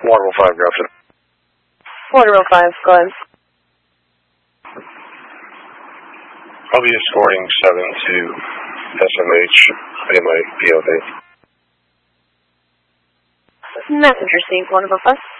Waterville 5, Grafton. Waterville 5, go ahead. I'll be escorting 7 to SMH. They might be okay. Message received, Waterville 5.